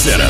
Center.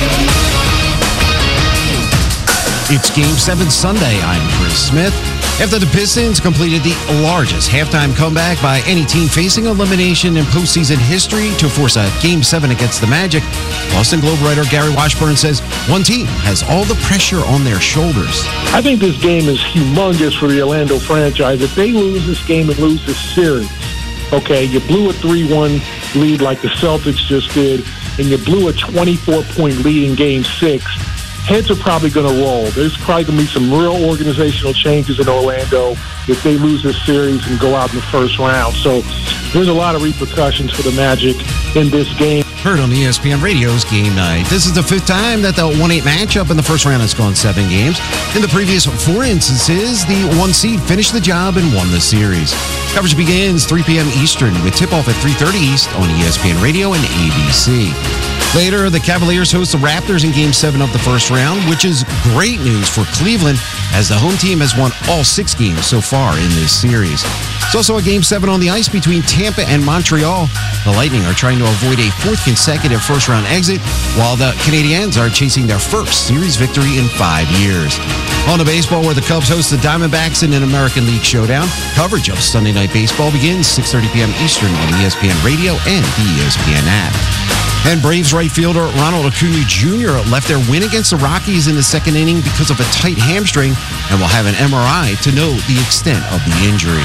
It's Game 7 Sunday. I'm Chris Smith. After the Pistons completed the largest halftime comeback by any team facing elimination in postseason history to force a Game 7 against the Magic, Boston Globe writer Gary Washburn says one team has all the pressure on their shoulders. I think this game is humongous for the Orlando franchise. If they lose this game and lose this series, okay, you blew a 3-1 lead like the Celtics just did, and you blew a 24-point lead in Game 6, heads are probably going to roll. There's probably going to be some real organizational changes in Orlando if they lose this series and go out in the first round. So there's a lot of repercussions for the Magic in this game. Heard on ESPN Radio's Game Night. This is the fifth time that the 1-8 matchup in the first round has gone 7 games. In the previous 4 instances, the 1 seed finished the job and won the series. Coverage begins 3 p.m. Eastern with tip-off at 3:30 East on ESPN Radio and ABC. Later, the Cavaliers host the Raptors in Game 7 of the first round, which is great news for Cleveland as the home team has won all 6 games so far in this series. It's also a Game 7 on the ice between Tampa and Montreal. The Lightning are trying to avoid a 4th consecutive first-round exit, while the Canadiens are chasing their first series victory in 5 years. On to baseball, where the Cubs host the Diamondbacks in an American League showdown. Coverage of Sunday Night Baseball begins 6:30 p.m. Eastern on ESPN Radio and the ESPN app. And Braves right fielder Ronald Acuna Jr. left their win against the Rockies in the second inning because of a tight hamstring and will have an MRI to know the extent of the injury.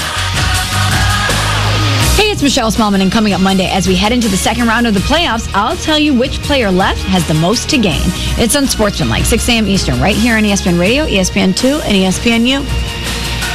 Hey, it's Michelle Smallman, and coming up Monday as we head into the second round of the playoffs, I'll tell you which player left has the most to gain. It's Unsportsmanlike, 6 a.m. Eastern, right here on ESPN Radio, ESPN2, and ESPNU.